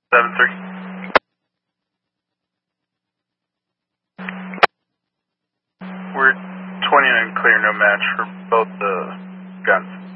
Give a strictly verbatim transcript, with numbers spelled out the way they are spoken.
seven three. We're twenty-nine clear, no match for both the guns.